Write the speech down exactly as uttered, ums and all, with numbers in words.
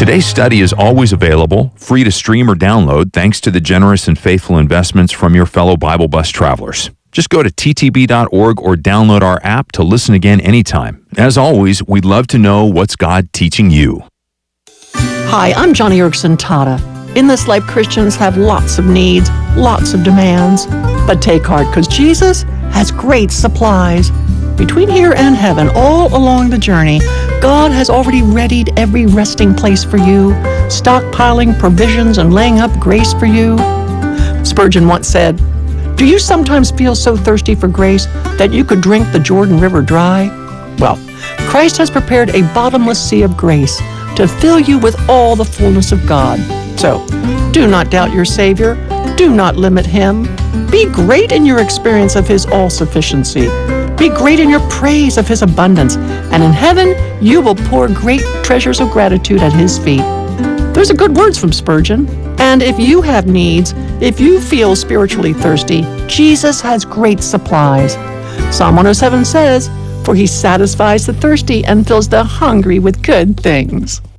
Today's study is always available, free to stream or download, thanks to the generous and faithful investments from your fellow Bible Bus travelers. Just go to t t b dot org or download our app to listen again anytime. As always, we'd love to know what's God teaching you. Hi, I'm Johnny Erickson Tata. In this life, Christians have lots of needs, lots of demands. But take heart, because Jesus has great supplies. Between here and heaven, all along the journey, God has already readied every resting place for you, stockpiling provisions and laying up grace for you. Spurgeon once said, "Do you sometimes feel so thirsty for grace that you could drink the Jordan River dry?" Well, Christ has prepared a bottomless sea of grace to fill you with all the fullness of God. So, do not doubt your Savior. Do not limit Him. Be great in your experience of His all-sufficiency. Be great in your praise of His abundance. And in heaven, you will pour great treasures of gratitude at His feet. Those are good words from Spurgeon. And if you have needs, if you feel spiritually thirsty, Jesus has great supplies. Psalm one oh seven says, "For He satisfies the thirsty and fills the hungry with good things."